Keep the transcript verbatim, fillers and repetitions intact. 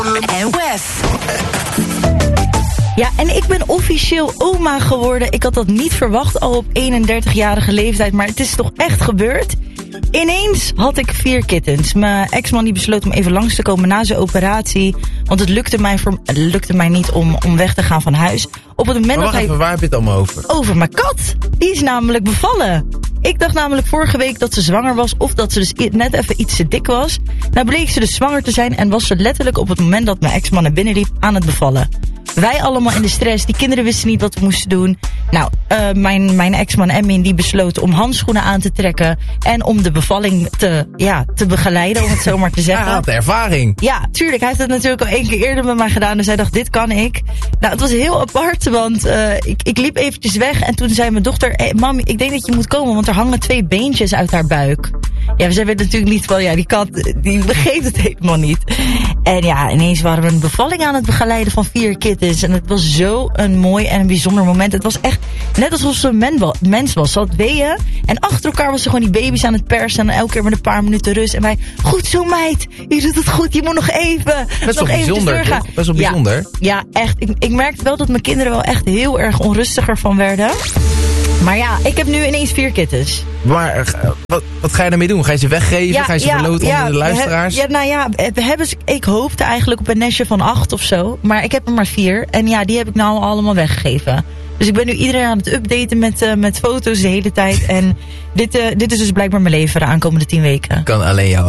en Wes. Ja, en ik ben officieel oma geworden. Ik had dat niet verwacht al op eenendertigjarige leeftijd, maar het is toch echt gebeurd. Ineens had ik vier kittens. Mijn ex-man die besloot om even langs te komen na zijn operatie. Want het lukte mij, voor, het lukte mij niet om, om weg te gaan van huis. Op het moment maar wacht dat even, hij... waar heb je het allemaal over? Over mijn kat. Die is namelijk bevallen. Ik dacht namelijk vorige week dat ze zwanger was. Of dat ze dus net even iets te dik was. Nou bleek ze dus zwanger te zijn. En was ze letterlijk op het moment dat mijn ex-man naar binnen liep aan het bevallen. Wij allemaal in de stress. Die kinderen wisten niet wat we moesten doen. Nou, uh, mijn, mijn ex-man Emin die besloot om handschoenen aan te trekken. En om de bevalling te, ja, te begeleiden, om het zo maar te zeggen. Hij had ervaring. Ja, tuurlijk. Hij heeft het natuurlijk al één keer eerder met mij gedaan. Dus hij dacht, dit kan ik. Nou, het was heel apart, want uh, ik, ik liep eventjes weg. En toen zei mijn dochter, hey, mam, ik denk dat je moet komen. Want er hangen twee beentjes uit haar buik. Ja, we zeiden natuurlijk niet van, ja, die kat, die begreep het helemaal niet. En ja, ineens waren we een bevalling aan het begeleiden van vier kittens. En het was zo een mooi en een bijzonder moment. Het was echt net alsof ze een mens was. Ze had weeën. En achter elkaar was ze gewoon die baby's aan het persen. En elke keer met een paar minuten rust. En wij, goed zo meid, je doet het goed, je moet nog even. Best wel bijzonder, toch? Best wel bijzonder. Ja, ja echt. Ik, ik merkte wel dat mijn kinderen wel echt heel erg onrustiger van werden. Maar ja, ik heb nu ineens vier kittens. Maar wat, wat ga je daarmee doen? Ga je ze weggeven? Ja, ga je ze ja, verloten ja, onder de luisteraars? Ja, nou ja, we hebben, ik hoopte eigenlijk op een nestje van acht of zo. Maar ik heb er maar vier. En ja, die heb ik nou allemaal weggegeven. Dus ik ben nu iedereen aan het updaten met, uh, met foto's de hele tijd. En dit, uh, dit is dus blijkbaar mijn leven de aankomende tien weken. Kan alleen jou